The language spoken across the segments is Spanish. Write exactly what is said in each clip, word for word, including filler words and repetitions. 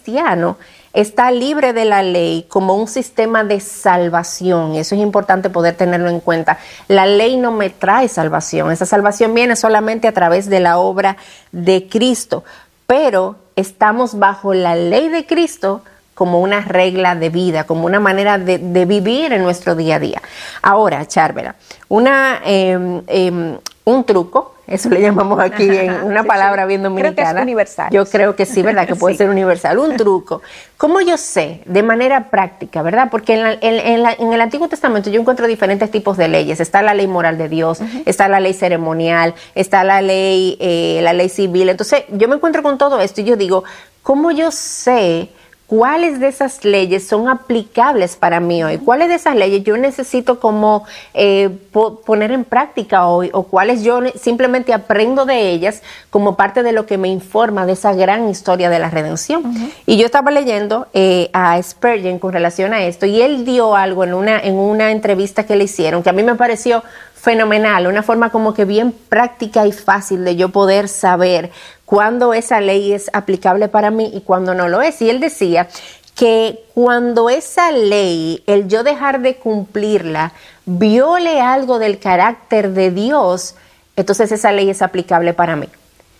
cristiano está libre de la ley como un sistema de salvación. Eso es importante poder tenerlo en cuenta. La ley no me trae salvación. Esa salvación viene solamente a través de la obra de Cristo. Pero estamos bajo la ley de Cristo como una regla de vida, como una manera de, de vivir en nuestro día a día. Ahora, Charvela, una, eh, eh, un truco, eso le llamamos aquí en una sí, palabra sí. bien dominicana. Creo que es universal. Yo creo que sí, ¿verdad? Que puede sí. ser universal. Un truco. ¿Cómo yo sé de manera práctica, verdad? Porque en, la, en, en, la, en el Antiguo Testamento yo encuentro diferentes tipos de leyes. Está la ley moral de Dios, uh-huh. está la ley ceremonial, está la ley, eh, la ley civil. Entonces yo me encuentro con todo esto y yo digo, ¿cómo yo sé cuáles de esas leyes son aplicables para mí hoy? ¿Cuáles de esas leyes yo necesito como eh, po- poner en práctica hoy? ¿O cuáles yo simplemente aprendo de ellas como parte de lo que me informa de esa gran historia de la redención? Uh-huh. Y yo estaba leyendo eh, a Spurgeon con relación a esto, y él dio algo en una, en una entrevista que le hicieron que a mí me pareció fenomenal, una forma como que bien práctica y fácil de yo poder saber cuándo esa ley es aplicable para mí y cuándo no lo es. Y él decía que cuando esa ley, el yo dejar de cumplirla, viole algo del carácter de Dios, entonces esa ley es aplicable para mí.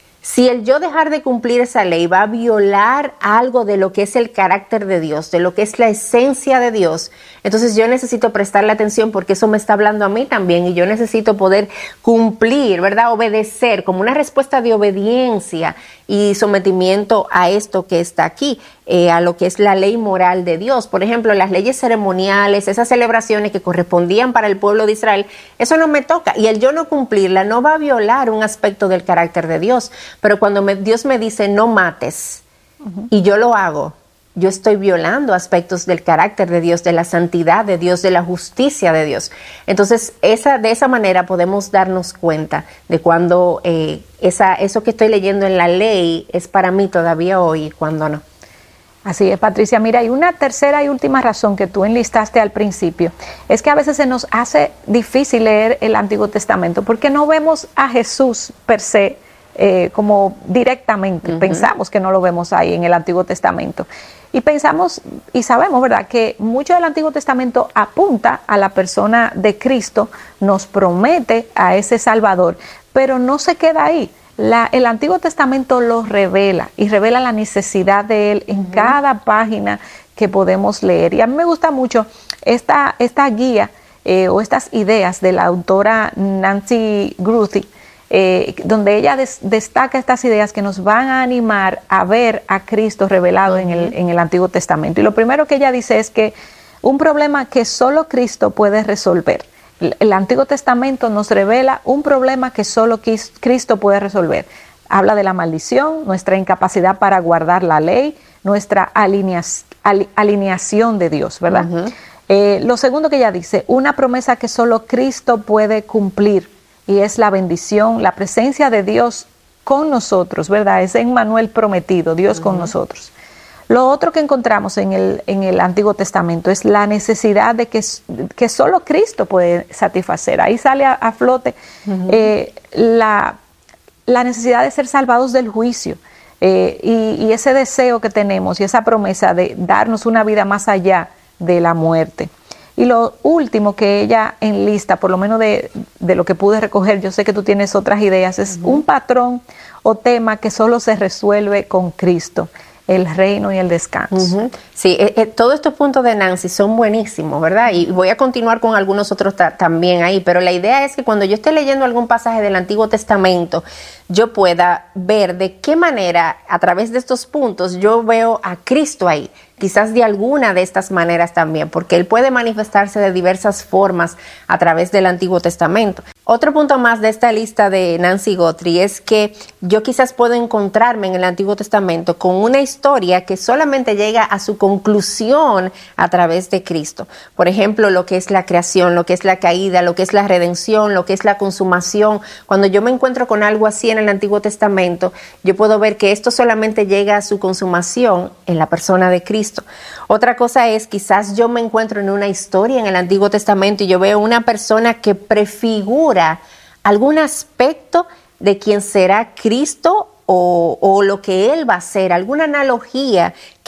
Si el yo dejar de cumplir esa ley va a violar algo de lo que es el carácter de Dios, de lo que es la esencia de Dios, entonces yo necesito prestarle atención porque eso me está hablando a mí también y yo necesito poder cumplir, ¿verdad? Obedecer como una respuesta de obediencia y sometimiento a esto que está aquí, eh, a lo que es la ley moral de Dios. Por ejemplo, las leyes ceremoniales, esas celebraciones que correspondían para el pueblo de Israel, eso no me toca. Y el yo no cumplirla no va a violar un aspecto del carácter de Dios. Pero cuando me, Dios me dice no mates, uh-huh. y yo lo hago, yo estoy violando aspectos del carácter de Dios, de la santidad de Dios, de la justicia de Dios. Entonces, esa, de esa manera podemos darnos cuenta de cuando eh, esa, eso que estoy leyendo en la ley es para mí todavía hoy y cuando no. Así es, Patricia. Mira, y una tercera y última razón que tú enlistaste al principio es que a veces se nos hace difícil leer el Antiguo Testamento porque no vemos a Jesús per se eh, como directamente. Uh-huh. Pensamos que no lo vemos ahí en el Antiguo Testamento. Y pensamos y sabemos, ¿verdad?, que mucho del Antiguo Testamento apunta a la persona de Cristo, nos promete a ese Salvador, pero no se queda ahí. La, el Antiguo Testamento lo revela y revela la necesidad de Él en uh-huh. cada página que podemos leer. Y a mí me gusta mucho esta, esta guía eh, o estas ideas de la autora Nancy Groothy, Eh, donde ella des, destaca estas ideas que nos van a animar a ver a Cristo revelado uh-huh. en, el, en el Antiguo Testamento. Y lo primero que ella dice es que un problema que solo Cristo puede resolver. El, el Antiguo Testamento nos revela un problema que solo Cristo puede resolver. Habla de la maldición, nuestra incapacidad para guardar la ley, nuestra alinea, al, alineación de Dios, ¿verdad? Uh-huh. Eh, lo segundo que ella dice, una promesa que solo Cristo puede cumplir. Y es la bendición, la presencia de Dios con nosotros, ¿verdad? Es Emmanuel prometido, Dios uh-huh. con nosotros. Lo otro que encontramos en el, en el Antiguo Testamento es la necesidad de que, que solo Cristo puede satisfacer. Ahí sale a, a flote uh-huh. eh, la, la necesidad de ser salvados del juicio eh, y, y ese deseo que tenemos y esa promesa de darnos una vida más allá de la muerte. Y lo último que ella enlista, por lo menos de, de lo que pude recoger, yo sé que tú tienes otras ideas, es uh-huh. un patrón o tema que solo se resuelve con Cristo, el reino y el descanso. Uh-huh. Sí, eh, eh, todos estos puntos de Nancy son buenísimos, ¿verdad? Y voy a continuar con algunos otros ta- también ahí, pero la idea es que cuando yo esté leyendo algún pasaje del Antiguo Testamento, yo pueda ver de qué manera, a través de estos puntos, yo veo a Cristo ahí. Quizás de alguna de estas maneras también, porque Él puede manifestarse de diversas formas a través del Antiguo Testamento. Otro punto más de esta lista de Nancy Guthrie es que yo quizás puedo encontrarme en el Antiguo Testamento con una historia que solamente llega a su conclusión a través de Cristo. Por ejemplo, lo que es la creación, lo que es la caída, lo que es la redención, lo que es la consumación. Cuando yo me encuentro con algo así en el Antiguo Testamento, yo puedo ver que esto solamente llega a su consumación en la persona de Cristo. Otra cosa es, quizás yo me encuentro en una historia en el Antiguo Testamento y yo veo una persona que prefigura algún aspecto de quien será Cristo o, o lo que Él va a hacer, alguna analogía